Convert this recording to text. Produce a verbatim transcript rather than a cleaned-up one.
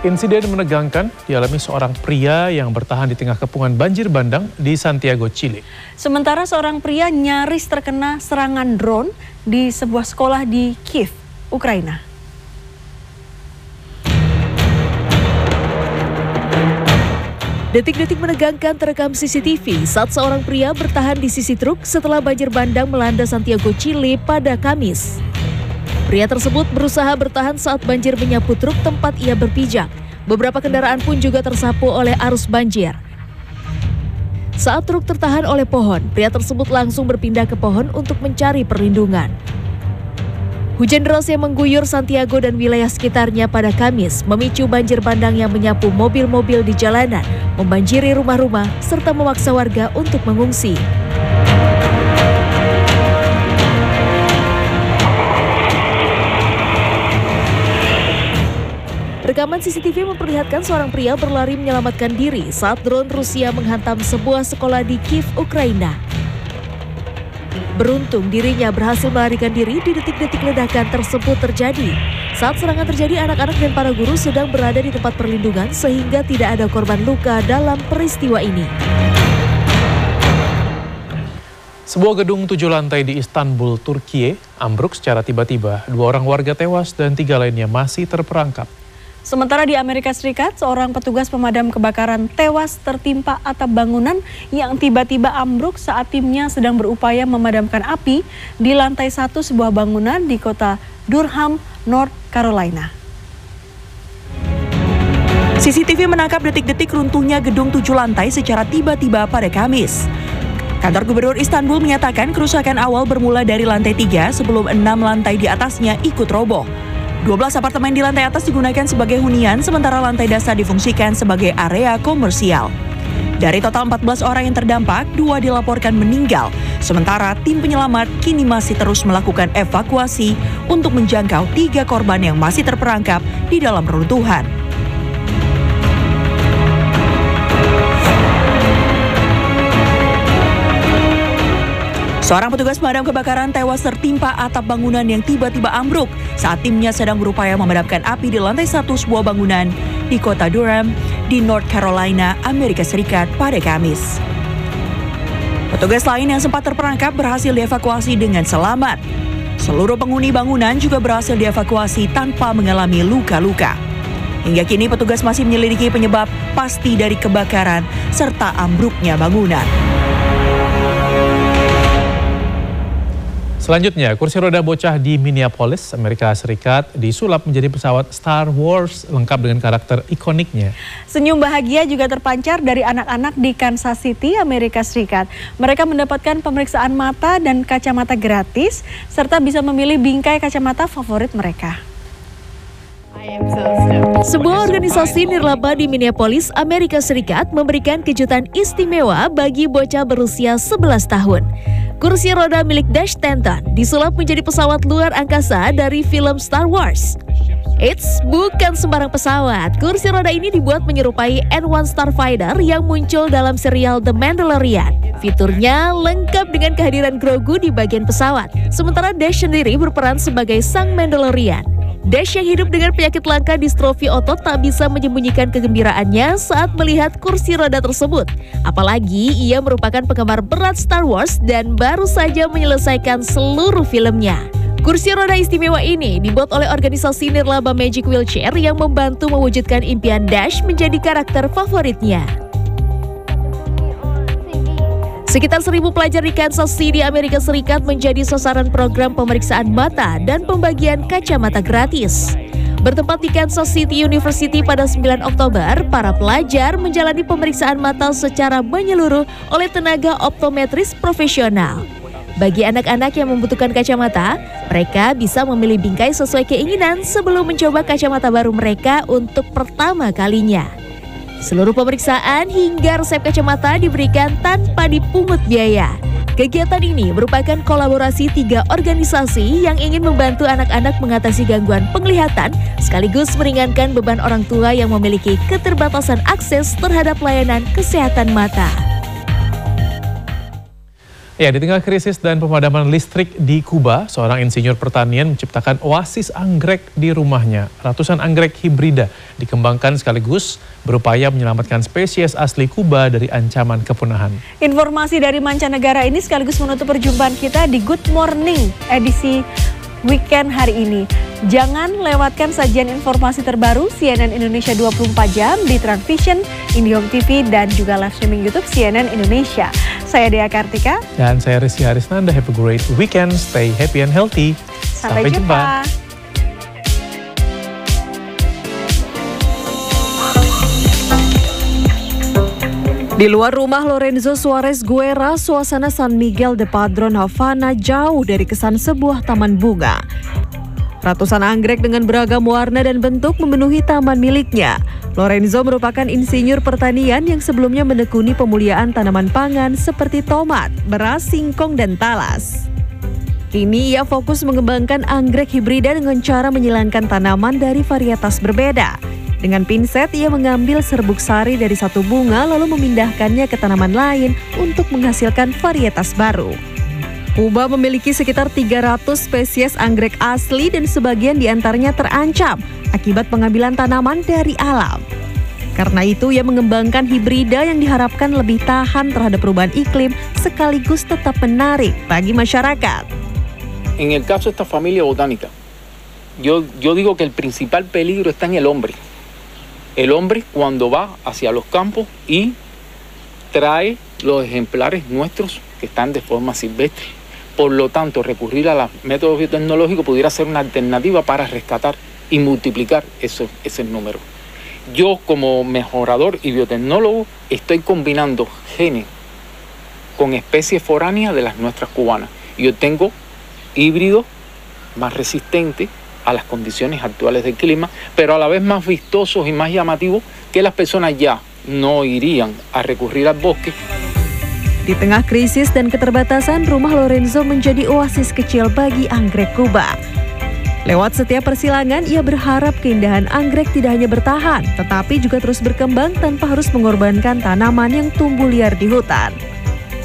Insiden menegangkan dialami seorang pria yang bertahan di tengah kepungan banjir bandang di Santiago, Chile. Sementara seorang pria nyaris terkena serangan drone di sebuah sekolah di Kiev, Ukraina. Detik-detik menegangkan terekam C C T V saat seorang pria bertahan di sisi truk setelah banjir bandang melanda Santiago, Chile pada Kamis. Pria tersebut berusaha bertahan saat banjir menyapu truk tempat ia berpijak. Beberapa kendaraan pun juga tersapu oleh arus banjir. Saat truk tertahan oleh pohon, pria tersebut langsung berpindah ke pohon untuk mencari perlindungan. Hujan deras yang mengguyur Santiago dan wilayah sekitarnya pada Kamis memicu banjir bandang yang menyapu mobil-mobil di jalanan, membanjiri rumah-rumah, serta memaksa warga untuk mengungsi. Rekaman C C T V memperlihatkan seorang pria berlari menyelamatkan diri saat drone Rusia menghantam sebuah sekolah di Kiev, Ukraina. Beruntung dirinya berhasil melarikan diri di detik-detik ledakan tersebut terjadi. Saat serangan terjadi, anak-anak dan para guru sedang berada di tempat perlindungan sehingga tidak ada korban luka dalam peristiwa ini. Sebuah gedung tujuh lantai di Istanbul, Turki, ambruk secara tiba-tiba. Dua orang warga tewas dan tiga lainnya masih terperangkap. Sementara di Amerika Serikat, seorang petugas pemadam kebakaran tewas tertimpa atap bangunan yang tiba-tiba ambruk saat timnya sedang berupaya memadamkan api di lantai satu sebuah bangunan di kota Durham, North Carolina. C C T V menangkap detik-detik runtuhnya gedung tujuh lantai secara tiba-tiba pada Kamis. Kantor Gubernur Istanbul menyatakan kerusakan awal bermula dari lantai tiga sebelum enam lantai di atasnya ikut roboh. dua belas apartemen di lantai atas digunakan sebagai hunian, sementara lantai dasar difungsikan sebagai area komersial. Dari total empat belas orang yang terdampak, dua dilaporkan meninggal. Sementara tim penyelamat kini masih terus melakukan evakuasi untuk menjangkau tiga korban yang masih terperangkap di dalam reruntuhan. Seorang petugas pemadam kebakaran tewas tertimpa atap bangunan yang tiba-tiba ambruk saat timnya sedang berupaya memadamkan api di lantai satu sebuah bangunan di kota Durham, di North Carolina, Amerika Serikat pada Kamis. Petugas lain yang sempat terperangkap berhasil dievakuasi dengan selamat. Seluruh penghuni bangunan juga berhasil dievakuasi tanpa mengalami luka-luka. Hingga kini petugas masih menyelidiki penyebab pasti dari kebakaran serta ambruknya bangunan. Selanjutnya, kursi roda bocah di Minneapolis, Amerika Serikat disulap menjadi pesawat Star Wars lengkap dengan karakter ikoniknya. Senyum bahagia juga terpancar dari anak-anak di Kansas City, Amerika Serikat. Mereka mendapatkan pemeriksaan mata dan kacamata gratis, serta bisa memilih bingkai kacamata favorit mereka. Sebuah organisasi nirlaba di Minneapolis, Amerika Serikat memberikan kejutan istimewa bagi bocah berusia sebelas tahun. Kursi roda milik Dash Stanton disulap menjadi pesawat luar angkasa dari film Star Wars. Eits, bukan sembarang pesawat. Kursi roda ini dibuat menyerupai N satu Starfighter yang muncul dalam serial The Mandalorian. Fiturnya lengkap dengan kehadiran Grogu di bagian pesawat. Sementara Dash sendiri berperan sebagai sang Mandalorian. Dash yang hidup dengan penyakit langka distrofi otot tak bisa menyembunyikan kegembiraannya saat melihat kursi roda tersebut. Apalagi ia merupakan penggemar berat Star Wars dan baru saja menyelesaikan seluruh filmnya. Kursi roda istimewa ini dibuat oleh organisasi nirlaba Magic Wheelchair yang membantu mewujudkan impian Dash menjadi karakter favoritnya. Sekitar seribu pelajar di Kansas City, Amerika Serikat menjadi sasaran program pemeriksaan mata dan pembagian kacamata gratis. Bertempat di Kansas City University pada sembilan Oktober, para pelajar menjalani pemeriksaan mata secara menyeluruh oleh tenaga optometris profesional. Bagi anak-anak yang membutuhkan kacamata, mereka bisa memilih bingkai sesuai keinginan sebelum mencoba kacamata baru mereka untuk pertama kalinya. Seluruh pemeriksaan hingga resep kacamata diberikan tanpa dipungut biaya. Kegiatan ini merupakan kolaborasi tiga organisasi yang ingin membantu anak-anak mengatasi gangguan penglihatan sekaligus meringankan beban orang tua yang memiliki keterbatasan akses terhadap layanan kesehatan mata. Ya, di tengah krisis dan pemadaman listrik di Kuba, seorang insinyur pertanian menciptakan oasis anggrek di rumahnya. Ratusan anggrek hibrida dikembangkan sekaligus berupaya menyelamatkan spesies asli Kuba dari ancaman kepunahan. Informasi dari mancanegara ini sekaligus menutup perjumpaan kita di Good Morning edisi weekend hari ini. Jangan lewatkan sajian informasi terbaru C N N Indonesia dua puluh empat jam di Transvision, IndiHome T V, dan juga live streaming YouTube C N N Indonesia. Saya Dea Kartika. Dan saya Rizky Harisnanda. Have a great weekend. Stay happy and healthy. Sampai, Sampai jumpa. jumpa. Di luar rumah Lorenzo Suarez Guerra, suasana San Miguel de Padrón Havana jauh dari kesan sebuah taman bunga. Ratusan anggrek dengan beragam warna dan bentuk memenuhi taman miliknya. Lorenzo merupakan insinyur pertanian yang sebelumnya menekuni pemuliaan tanaman pangan seperti tomat, beras, singkong, dan talas. Kini ia fokus mengembangkan anggrek hibrida dengan cara menyilangkan tanaman dari varietas berbeda. Dengan pinset, ia mengambil serbuk sari dari satu bunga lalu memindahkannya ke tanaman lain untuk menghasilkan varietas baru. Kuba memiliki sekitar tiga ratus spesies anggrek asli dan sebagian diantaranya terancam akibat pengambilan tanaman dari alam. Karena itu, ia mengembangkan hibrida yang diharapkan lebih tahan terhadap perubahan iklim sekaligus tetap menarik bagi masyarakat. En el caso de esta familia botánica, yo, yo digo que el principal peligro está en el hombre. El hombre cuando va hacia los campos y trae los ejemplares nuestros que están de forma silvestre. Por lo tanto, recurrir a los métodos biotecnológicos pudiera ser una alternativa para rescatar y multiplicar esos, esos números. Yo, como mejorador y biotecnólogo, estoy combinando genes con especies foráneas de las nuestras cubanas. Yo tengo híbridos más resistentes a las condiciones actuales del clima, pero a la vez más vistosos y más llamativos que las personas ya no irían a recurrir al bosque. Di tengah krisis dan keterbatasan, rumah Lorenzo menjadi oasis kecil bagi anggrek Kuba. Lewat setiap persilangan, ia berharap keindahan anggrek tidak hanya bertahan, tetapi juga terus berkembang tanpa harus mengorbankan tanaman yang tumbuh liar di hutan.